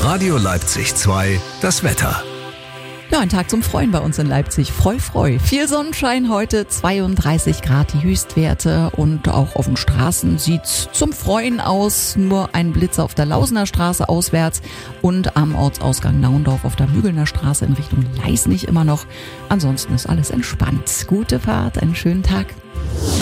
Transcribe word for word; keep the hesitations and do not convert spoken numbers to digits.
Radio Leipzig zwei, das Wetter. Ja, ein Tag zum Freuen bei uns in Leipzig. Freu, freu. Viel Sonnenschein heute, zweiunddreißig Grad die Höchstwerte und auch auf den Straßen sieht's zum Freuen aus. Nur ein Blitz auf der Lausener Straße auswärts und am Ortsausgang Naundorf auf der Mügelner Straße in Richtung Leisnig immer noch. Ansonsten ist alles entspannt. Gute Fahrt, einen schönen Tag.